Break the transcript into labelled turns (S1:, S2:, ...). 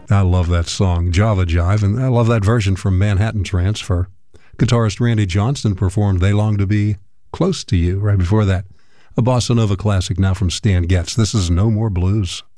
S1: I love that song, Java Jive, and I love that version from Manhattan Transfer. Guitarist Randy Johnston performed They Long to Be Close to You right before that. A bossa nova classic now from Stan Getz. This is No More Blues.